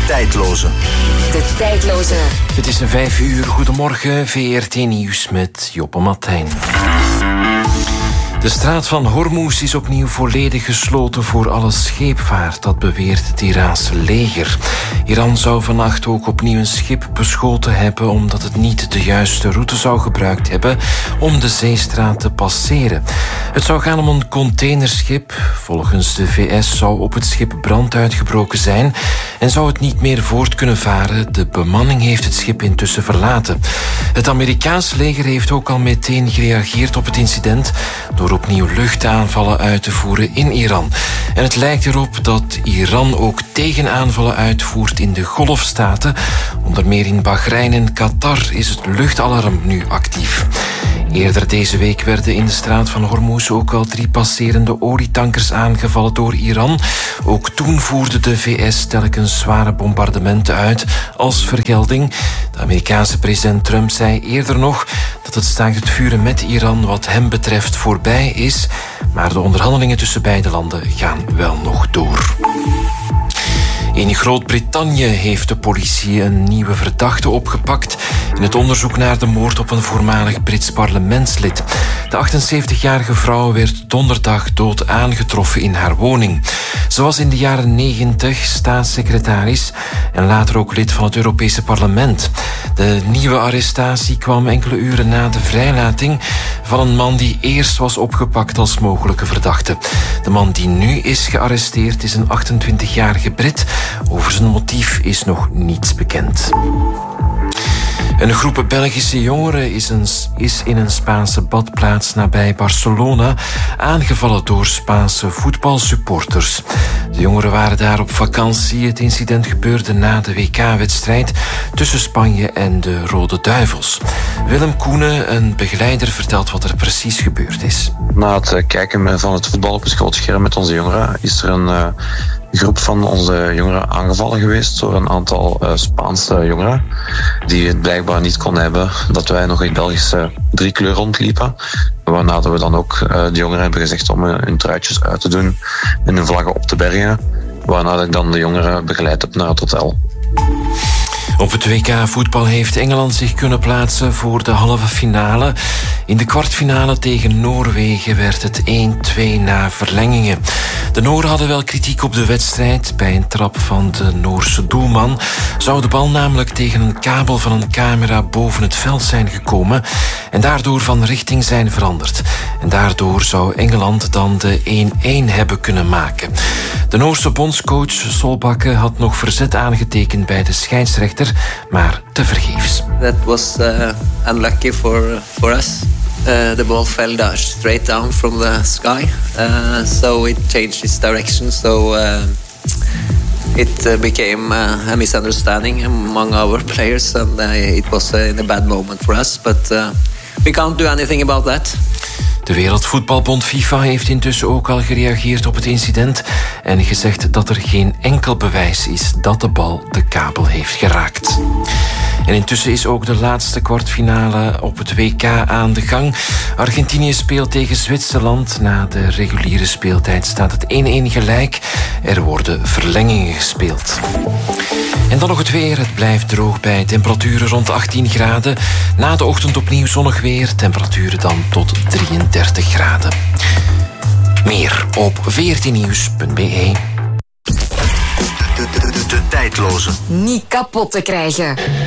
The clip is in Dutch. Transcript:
tijdloze. De tijdloze. Het is 5 uur. Goedemorgen, VRT Nieuws met Joppe Mattijn. De straat van Hormuz is opnieuw volledig gesloten voor alle scheepvaart, dat beweert het Iraanse leger. Iran zou vannacht ook opnieuw een schip beschoten hebben omdat het niet de juiste route zou gebruikt hebben om de zeestraat te passeren. Het zou gaan om een containerschip. Volgens de VS zou op het schip brand uitgebroken zijn en zou het niet meer voort kunnen varen. De bemanning heeft het schip intussen verlaten. Het Amerikaanse leger heeft ook al meteen gereageerd op het incident door opnieuw luchtaanvallen uit te voeren in Iran. En het lijkt erop dat Iran ook tegenaanvallen uitvoert in de Golfstaten. Onder meer in Bahrein en Qatar is het luchtalarm nu actief. Eerder deze week werden in de straat van Hormuz ook al 3 passerende olietankers aangevallen door Iran. Ook toen voerde de VS telkens zware bombardementen uit als vergelding. De Amerikaanse president Trump zei eerder nog dat het staakt het vuren met Iran wat hem betreft voorbij is. Maar de onderhandelingen tussen beide landen gaan wel nog door. In Groot-Brittannië heeft de politie een nieuwe verdachte opgepakt in het onderzoek naar de moord op een voormalig Brits parlementslid. De 78-jarige vrouw werd donderdag dood aangetroffen in haar woning. Ze was in de jaren 90 staatssecretaris en later ook lid van het Europese parlement. De nieuwe arrestatie kwam enkele uren na de vrijlating van een man die eerst was opgepakt als mogelijke verdachte. De man die nu is gearresteerd is een 28-jarige Brit. Over zijn motief is nog niets bekend. Een groep Belgische jongeren is in een Spaanse badplaats nabij Barcelona aangevallen door Spaanse voetbalsupporters. De jongeren waren daar op vakantie. Het incident gebeurde na de WK-wedstrijd tussen Spanje en de Rode Duivels. Willem Koenen, een begeleider, vertelt wat er precies gebeurd is. Na het kijken van het voetbal op het groot scherm met onze jongeren is er een groep van onze jongeren aangevallen geweest door een aantal Spaanse jongeren die het blijkbaar niet kon hebben dat wij nog in Belgische driekleur rondliepen. Waarna we dan ook de jongeren hebben gezegd om hun truitjes uit te doen en hun vlaggen op te bergen. Waarna ik dan de jongeren begeleid heb naar het hotel. Op het WK voetbal heeft Engeland zich kunnen plaatsen voor de halve finale. In de kwartfinale tegen Noorwegen werd het 1-2 na verlengingen. De Nooren hadden wel kritiek op de wedstrijd. Bij een trap van de Noorse doelman zou de bal namelijk tegen een kabel van een camera boven het veld zijn gekomen en daardoor van richting zijn veranderd. En daardoor zou Engeland dan de 1-1 hebben kunnen maken. De Noorse bondscoach Solbakke had nog verzet aangetekend bij de scheidsrechter, maar tevergeefs. That was unlucky for us. The ball fell down, straight down from the sky, so it changed its direction. So it became a misunderstanding among our players, and it was in a bad moment for us. But we can't do anything about that. De Wereldvoetbalbond FIFA heeft intussen ook al gereageerd op het incident en gezegd dat er geen enkel bewijs is dat de bal de kabel heeft geraakt. En intussen is ook de laatste kwartfinale op het WK aan de gang. Argentinië speelt tegen Zwitserland. Na de reguliere speeltijd staat het 1-1 gelijk. Er worden verlengingen gespeeld. En dan nog het weer. Het blijft droog bij temperaturen rond 18 graden. Na de ochtend opnieuw zonnig weer. Temperaturen dan tot 33 graden. Meer op vrtnieuws.be. De tijdloze. Niet kapot te krijgen.